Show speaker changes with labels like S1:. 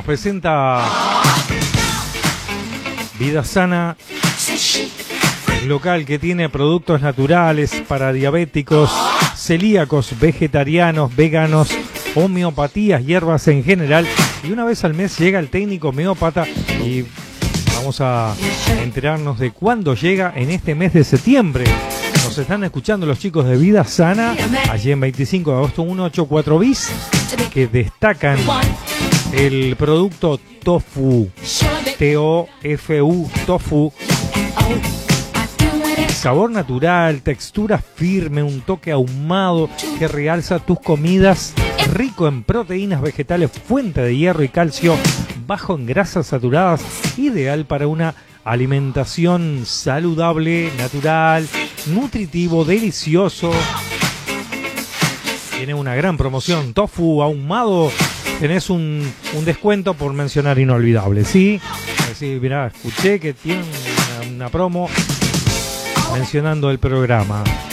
S1: presenta Vida Sana, local que tiene productos naturales para diabéticos, celíacos, vegetarianos, veganos, homeopatías, hierbas en general. Y una vez al mes llega el técnico homeópata y vamos a enterarnos de cuándo llega en este mes de septiembre. Nos están escuchando los chicos de Vida Sana, allí en 25 de agosto 184 bis, que destacan el producto tofu, T-O-F-U, tofu. Sabor natural, textura firme, un toque ahumado que realza tus comidas, rico en proteínas vegetales, fuente de hierro y calcio, bajo en grasas saturadas, ideal para una alimentación saludable, natural, nutritivo, delicioso. Tiene una gran promoción, tofu ahumado, tenés un descuento por mencionar inolvidable, ¿sí? Así, mirá, escuché que tiene una promo mencionando el programa.